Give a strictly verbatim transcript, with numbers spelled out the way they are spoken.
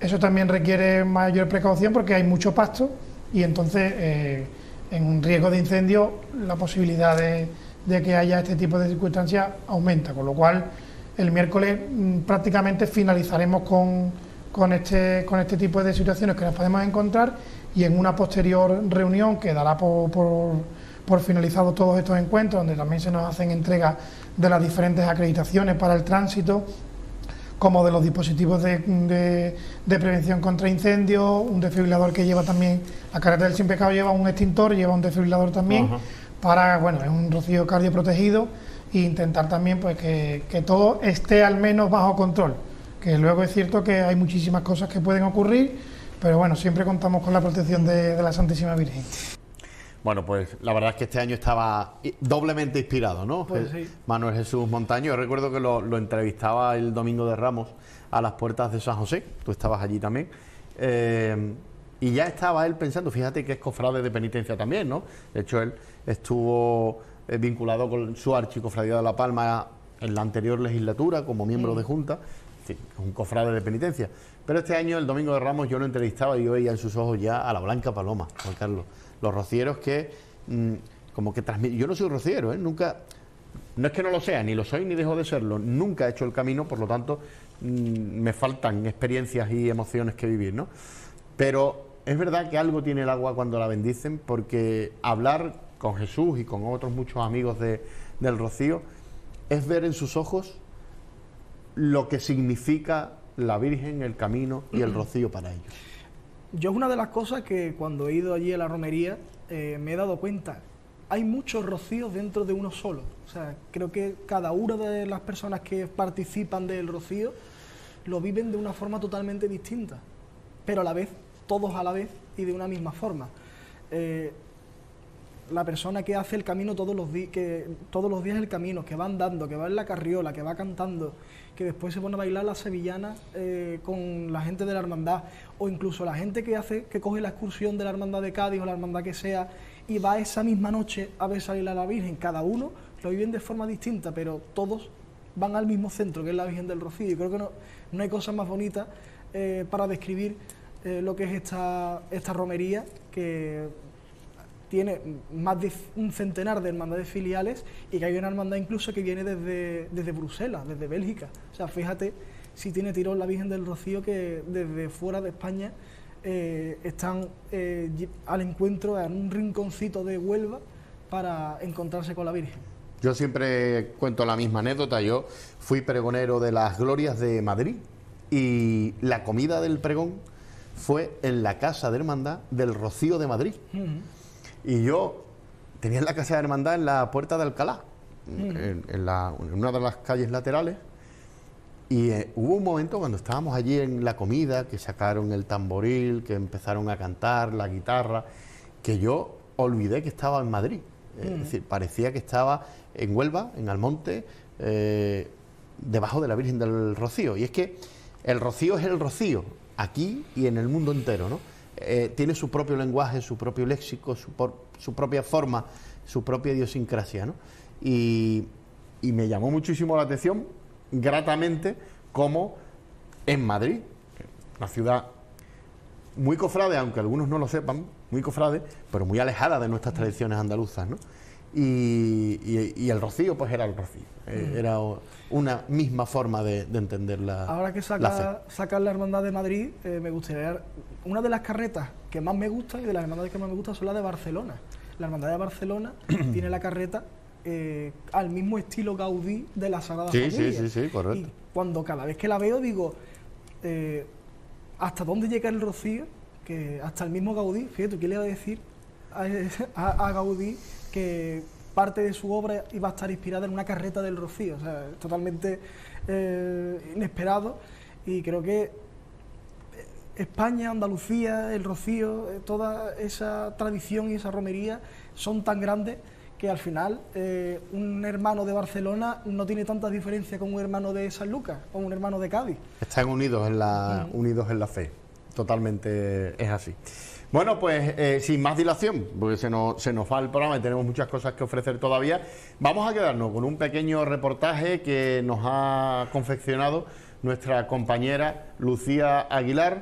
Eso también requiere mayor precaución porque hay mucho pasto y entonces eh, en un riesgo de incendio la posibilidad de, de que haya este tipo de circunstancias aumenta, con lo cual el miércoles mmm, prácticamente finalizaremos con, con, este, con este tipo de situaciones que nos podemos encontrar, y en una posterior reunión que dará por, por, por finalizados todos estos encuentros, donde también se nos hacen entrega de las diferentes acreditaciones para el tránsito, como de los dispositivos de, de, de prevención contra incendios, un desfibrilador que lleva también, la carretera del Sin Pecado lleva un extintor, lleva un desfibrilador también, uh-huh. para, bueno, es un rocío cardioprotegido, e intentar también pues que, que todo esté al menos bajo control, que luego es cierto que hay muchísimas cosas que pueden ocurrir, pero bueno, siempre contamos con la protección de, de la Santísima Virgen. Bueno, pues la verdad es que este año estaba doblemente inspirado, ¿no? Pues sí. Manuel Jesús Montaño. Yo recuerdo que lo, lo entrevistaba el domingo de Ramos a las puertas de San José, tú estabas allí también, eh, y ya estaba él pensando, fíjate que es cofrade de penitencia también, ¿no? De hecho, él estuvo eh, vinculado con su archicofradía de La Palma en la anterior legislatura como miembro mm. de Junta, sí, un cofrade de penitencia. Pero este año, el domingo de Ramos, yo lo entrevistaba y yo veía en sus ojos ya a la Blanca Paloma, Juan Carlos. Los rocieros que, mmm, como que transmiten... Yo no soy rociero, ¿eh? Nunca... No es que no lo sea, ni lo soy ni dejo de serlo. Nunca he hecho el camino, por lo tanto, mmm, me faltan experiencias y emociones que vivir, ¿no? Pero es verdad que algo tiene el agua cuando la bendicen, porque hablar con Jesús y con otros muchos amigos de, del Rocío es ver en sus ojos lo que significa la Virgen, el camino y el Rocío para ellos. Yo es una de las cosas que cuando he ido allí a la romería eh, me he dado cuenta. Hay muchos rocíos dentro de uno solo. O sea, creo que cada una de las personas que participan del rocío lo viven de una forma totalmente distinta, pero a la vez, todos a la vez y de una misma forma. Eh, la persona que hace el camino todos los, di que, todos los días el camino, que va andando, que va en la carriola, que va cantando, que después se pone a bailar las sevillanas eh, con la gente de la hermandad, o incluso la gente que hace, que coge la excursión de la hermandad de Cádiz o la hermandad que sea y va esa misma noche a ver salir a la Virgen. Cada uno lo viven de forma distinta, pero todos van al mismo centro, que es la Virgen del Rocío. Y creo que no, no hay cosa más bonita eh, para describir eh, lo que es esta, esta romería, que tiene más de un centenar de hermandades filiales y que hay una hermandad incluso que viene desde, desde Bruselas, desde Bélgica. O sea, fíjate si tiene tirón la Virgen del Rocío, que desde fuera de España eh, están eh, al encuentro en un rinconcito de Huelva para encontrarse con la Virgen. Yo siempre cuento la misma anécdota. Yo fui pregonero de las Glorias de Madrid y la comida del pregón fue en la Casa de Hermandad del Rocío de Madrid. Uh-huh. Y yo tenía la Casa de Hermandad en la Puerta de Alcalá, mm. en, en, la, en una de las calles laterales, y eh, hubo un momento cuando estábamos allí en la comida, que sacaron el tamboril, que empezaron a cantar, la guitarra, que yo olvidé que estaba en Madrid. Mm. Es decir, parecía que estaba en Huelva, en Almonte, eh, debajo de la Virgen del Rocío. Y es que el Rocío es el Rocío, aquí y en el mundo entero, ¿no? Eh, tiene su propio lenguaje, su propio léxico, su, por, su propia forma, su propia idiosincrasia, ¿no? Y, y me llamó muchísimo la atención, gratamente, como en Madrid, una ciudad muy cofrade, aunque algunos no lo sepan, muy cofrade, pero muy alejada de nuestras tradiciones andaluzas, ¿no? Y, y, y el Rocío, pues era el Rocío, eh, era una misma forma de, de entender la Ahora que saca la, saca la Hermandad de Madrid, eh, me gustaría... Una de las carretas que más me gusta y de las hermandades que más me gusta son las de Barcelona. La Hermandad de Barcelona tiene la carreta eh, al mismo estilo Gaudí de la Sagrada sí, Familia. Sí, sí, sí, correcto. Y cuando cada vez que la veo digo, eh, ¿hasta dónde llega el Rocío? Que hasta el mismo Gaudí, fíjate, ¿qué le iba a decir a, a, a Gaudí que parte de su obra iba a estar inspirada en una carreta del Rocío? O sea, totalmente eh, inesperado, y creo que España, Andalucía, el Rocío, eh, toda esa tradición y esa romería son tan grandes que al final eh, un hermano de Barcelona no tiene tanta diferencia con un hermano de San Lucas o un hermano de Cádiz. Están unidos en la, uh-huh. unidos en la fe, totalmente es así. Bueno, pues eh, sin más dilación, porque se nos, se nos va el programa y tenemos muchas cosas que ofrecer todavía, vamos a quedarnos con un pequeño reportaje que nos ha confeccionado nuestra compañera Lucía Aguilar,